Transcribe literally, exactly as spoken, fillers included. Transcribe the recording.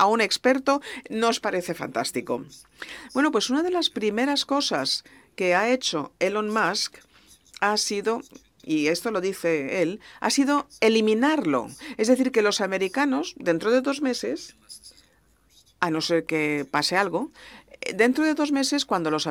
a un experto nos parece fantástico. Bueno, pues una de las primeras cosas que ha hecho Elon Musk ha sido, y esto lo dice él, ha sido eliminarlo. Es decir, que los americanos, dentro de dos meses, a no ser que pase algo, dentro de dos meses, cuando los